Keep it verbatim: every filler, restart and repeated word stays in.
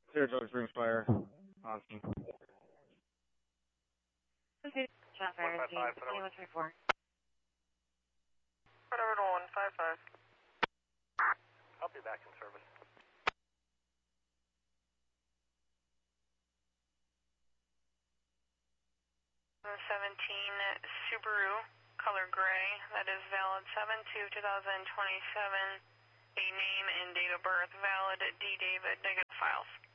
Clear Dogs Ring Fire. Awesome. Okay. Shot fire. one five five, put over. one three four. Put over to one five five. I'll be back in service. seventeen Subaru, color gray. That is valid seven two twenty twenty-seven. A name and date of birth valid. D. David, negative files.